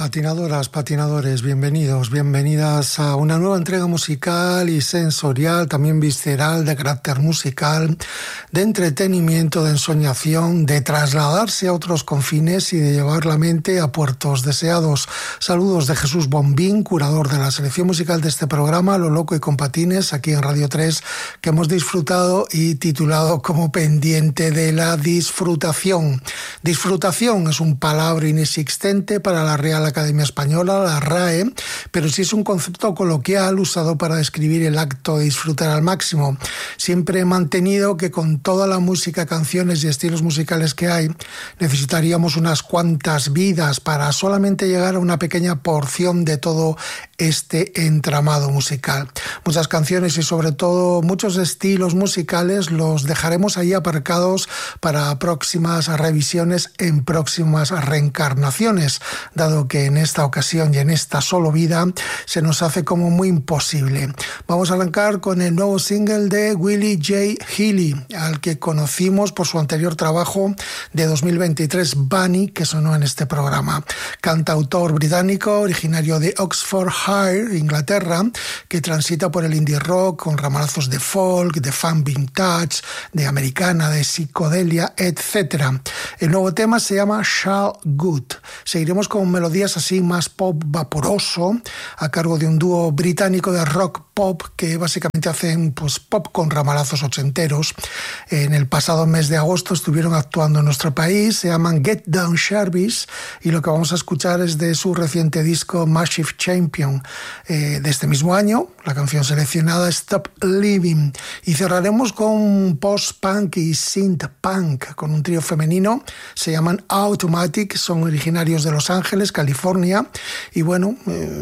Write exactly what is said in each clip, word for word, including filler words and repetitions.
Patinadoras, patinadores, bienvenidos, bienvenidas a una nueva entrega musical y sensorial, también visceral, de carácter musical, de entretenimiento, de ensoñación, de trasladarse a otros confines y de llevar la mente a puertos deseados. Saludos de Jesús Bombín, curador de la selección musical de este programa, Lo Loco y con Patines, aquí en Radio tres, que hemos disfrutado y titulado como Pendiente de la Disfrutación. Disfrutación es un palabra inexistente para la Real Academia Española, la R A E, pero sí es un concepto coloquial usado para describir el acto de disfrutar al máximo. Siempre he mantenido que con toda la música, canciones y estilos musicales que hay, necesitaríamos unas cuantas vidas para solamente llegar a una pequeña porción de todo este entramado musical. Muchas canciones y sobre todo muchos estilos musicales los dejaremos ahí aparcados para próximas revisiones en próximas reencarnaciones, dado que en esta ocasión y en esta solo vida se nos hace como muy imposible. Vamos a arrancar con el nuevo single de Willie J. Healy, al que conocimos por su anterior trabajo de dos mil veintitrés, Bunny, que sonó en este programa. Cantautor británico, originario de Oxfordshire, Inglaterra, que transita por el indie rock con ramalazos de folk, de funk vintage, de americana, de psicodelia, etcétera. El nuevo tema se llama Shall Good. Seguiremos con melodías así más pop vaporoso, a cargo de un dúo británico de rock pop que básicamente hacen pues pop con ramalazos ochenteros. En el pasado mes de agosto estuvieron actuando en nuestro país, se llaman Get Down Service, y lo que vamos a escuchar es de su reciente disco Massive Champion, eh, de este mismo año, la canción seleccionada Stop Living. Y cerraremos con post-punk y synth-punk, con un trío femenino, se llaman Automatic, son originarios de Los Ángeles, California, y bueno,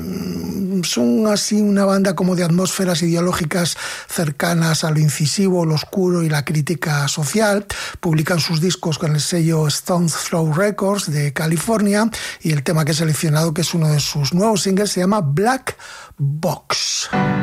eh, son así una banda como de atmósferas ideológicas cercanas a lo incisivo, lo oscuro y la crítica social. Publican sus discos con el sello Stone's Throw Records de California, y el tema que he seleccionado, que es uno de sus nuevos singles, se llama Black Box.